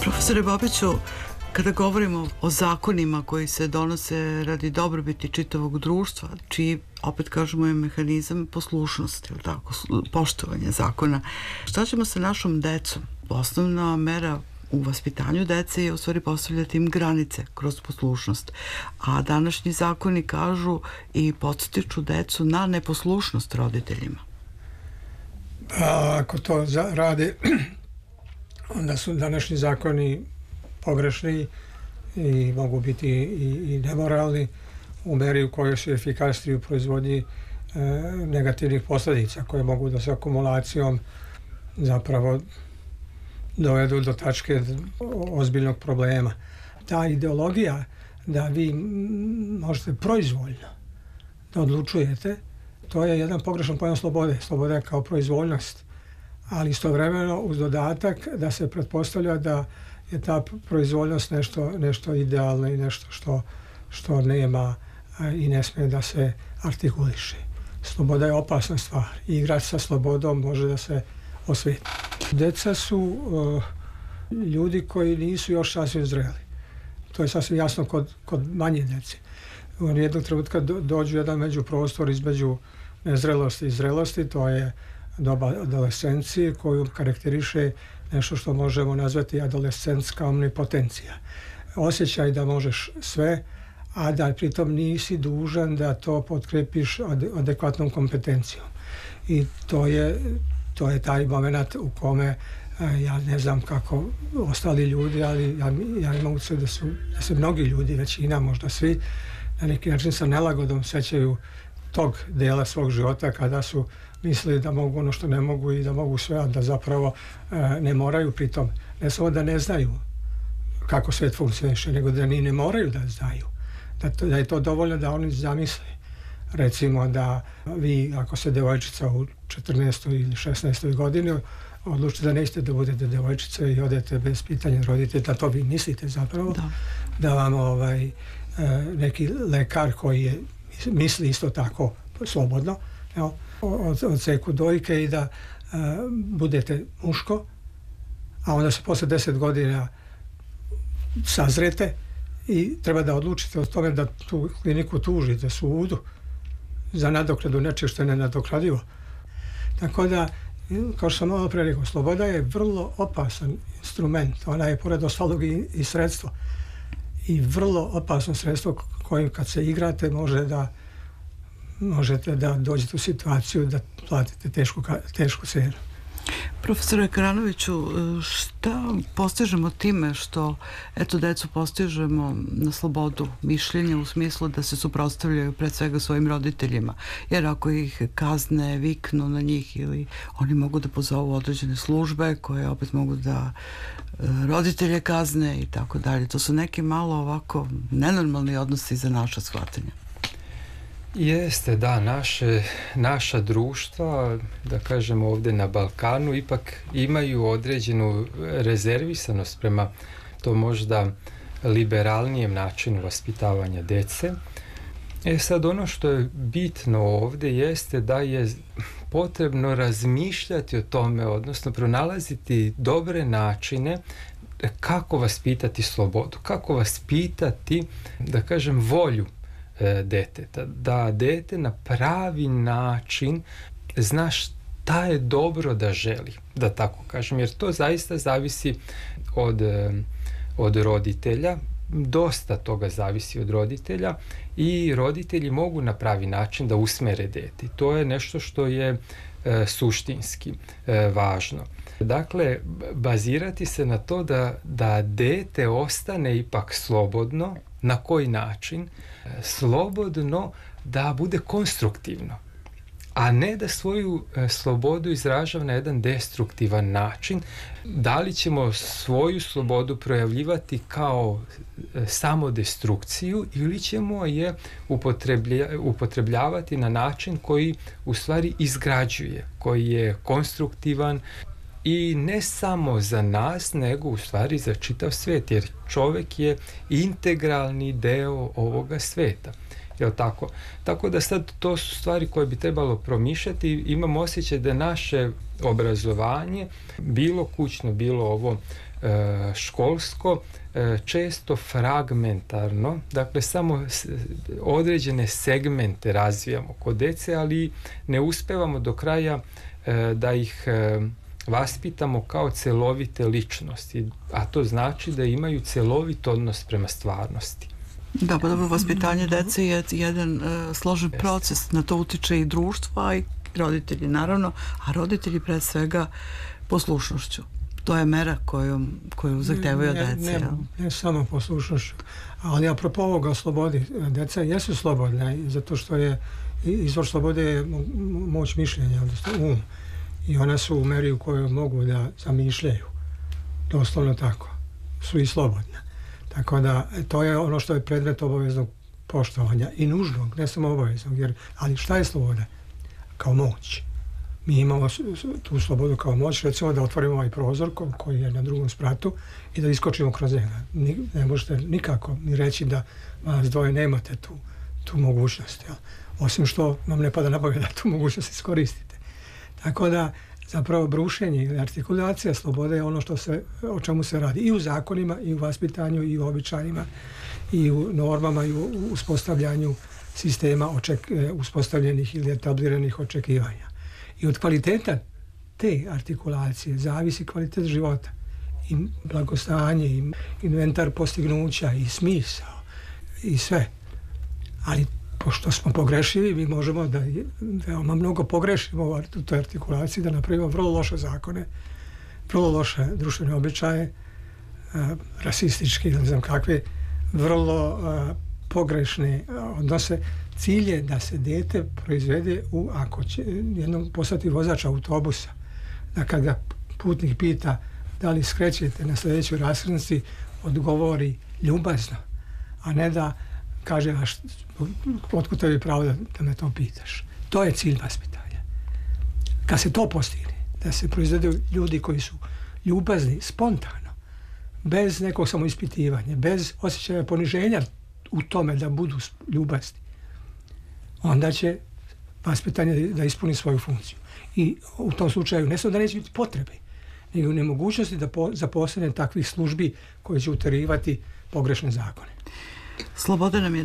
Profesore Babiću, kada govorimo o zakonima koji se donose radi dobrobiti čitavog društva, čiji, opet kažemo, je mehanizam poslušnosti, ili tako, poštovanje zakona, šta ćemo sa našom decom? Osnovna mera u vaspitanju dece je u stvari postavljati im granice kroz poslušnost. A današnji zakoni kažu i podstiču decu na neposlušnost roditeljima. Ako to radi, onda su današnji zakoni pogrešni i mogu biti i nemoralni u meri u kojoj su efikasni u proizvodnji negativnih posljedica koje mogu da se akumulacijom zapravo dovedu do tačke ozbiljnog problema. Ta ideologija da vi možete proizvoljno da odlučujete, to je jedan pogrešan pojam slobode. Sloboda je kao proizvoljnost, ali istovremeno uz dodatak da se pretpostavlja da je ta proizvoljnost nešto idealno i nešto što nema i ne smije da se artikuliše. Sloboda je opasna stvar. Igrać sa slobodom može da se osveti. Deca su ljudi koji nisu još sasvim zreli. To je sasvim jasno kod manje djece. U jednog trenutka dođu jedan međuprostor između nezrelosti i zrelosti, to je doba adolescencije koju karakteriše nešto što možemo nazvati adolescentska omnipotencija. Osjećaj da možeš sve, a da pritom nisi dužan da to potkrepiš adekvatnom kompetencijom. I to je taj moment u kome ja ne znam kako ostali ljudi, ali ja imam utisak da se mnogi ljudi, većina, možda svi, na neki način sa nelagodom sećaju tog dela svog života kada su mislili da mogu ono što ne mogu i da mogu sve, a da zapravo ne moraju, pritom ne samo da ne znaju kako svet funkcioniše, nego da ni ne moraju da znaju. Da je to dovoljno da oni zamisle. Recimo da vi, ako se devojčica u 14. ili 16. godini odlučite da nećete da budete devojčica i odete bez pitanja roditelja, da to vi mislite zapravo, da vam neki lekar koji misli isto tako slobodno, odseku dojke i da budete muško, a onda se posle 10 godina sazrete i treba da odlučite o tome da tu kliniku tužite sudu za nadoknadu nečeg što je nenadoknadivo. Tako da, kao što sam malo pre rekao, sloboda je vrlo opasan instrument. Ona je pored ostalog i sredstvo. I vrlo opasno sredstvo kojim kad se igrate možete da dođete u situaciju da platite tešku cenu. Profesore Karanoviću, šta postižemo time što decu postižemo na slobodu mišljenja u smislu da se suprotstavljaju pred svega svojim roditeljima? Jer ako ih kazne, viknu na njih, ili oni mogu da pozovu određene službe koje opet mogu da roditelje kazne i tako dalje. To su neki malo ovako nenormalni odnosi za naša shvatanja. Jeste, da, naša društva, da kažemo ovdje na Balkanu, ipak imaju određenu rezervisanost prema to možda liberalnijem načinu vaspitavanja dece. Sad ono što je bitno ovdje jeste da je potrebno razmišljati o tome, odnosno pronalaziti dobre načine kako vaspitati slobodu, kako vaspitati, da kažem, volju deteta, da dete na pravi način zna šta je dobro da želi, da tako kažem, jer to zaista zavisi od roditelja, dosta toga zavisi od roditelja i roditelji mogu na pravi način da usmere dete. To je nešto što je suštinski važno. Dakle, bazirati se na to da dete ostane ipak slobodno. Na koji način? Slobodno da bude konstruktivno, a ne da svoju slobodu izražava na jedan destruktivan način. Da li ćemo svoju slobodu projavljivati kao samodestrukciju ili ćemo je upotrebljavati na način koji u stvari izgrađuje, koji je konstruktivan i ne samo za nas, nego u stvari za čitav svijet, jer čovjek je integralni deo ovoga svijeta. Jel tako? Tako da sad to su stvari koje bi trebalo promišljati. Imam osjećaj da naše obrazovanje, bilo kućno, bilo ovo školsko, često fragmentarno, dakle samo određene segmente razvijamo kod dece, ali ne uspevamo do kraja da ih vaspitamo kao celovite ličnosti, a to znači da imaju celovit odnos prema stvarnosti. Da, pa dobro, vaspitanje dece je jedan složen proces, na to utiče i društvo, a i roditelji naravno, a roditelji pre svega poslušnošću. To je mera koju zahtevaju od dece. Ne samo poslušnošću, ali apropo ovoga o slobodi, deca jesu slobodne, zato što je izvor slobode je moć mišljenja, odnosno i ona su u meri u kojoj mogu da zamišljaju. Doslovno tako. Su i slobodne. Tako da to je ono što je predmet obaveznog poštovanja i nužnog, ne samo obaveznog. Ali šta je sloboda? Kao moć. Mi imamo tu slobodu kao moć, recimo da otvorimo ovaj prozor koji je na drugom spratu i da iskočimo kroz njega. Ne možete nikako ni reći da vas dvoje nemate tu mogućnost. Jel? Osim što nam ne pada na pamet da tu mogućnost iskoristite. Tako da zapravo brušenje ili artikulacija slobode je ono o čemu se radi i u zakonima, i u vaspitanju, i u običajima, i u normama, i u uspostavljanju sistema uspostavljenih ili etabliranih očekivanja. I od kvaliteta te artikulacije zavisi kvalitet života i blagostanje, i inventar postignuća, i smisao, i sve. Ali pošto smo pogrešivi, mi možemo da veoma mnogo pogrešimo u toj artikulaciji, da napravimo vrlo loše zakone, vrlo loše društvene običaje, rasistički, ne znam kakve, vrlo pogrešne odnose. Cilj je da se dete proizvede ako će jednom postati vozač autobusa, da kada putnik pita da li skrećete na sljedećoj raskrsnici, odgovori ljubazno, a ne da kaže, otkud tebi pravo da me to pitaš. To je cilj vaspitanja. Kad se to postigne, da se proizvedu ljudi koji su ljubazni, spontano, bez nekog samoispitivanja, bez osjećaja poniženja u tome da budu ljubazni, onda će vaspitanje da ispuni svoju funkciju. I u tom slučaju ne samo da neće biti potrebe, nego nemogućnosti da zaposlene takvih službi koje će uterivati pogrešne zakone. Sloboda nam je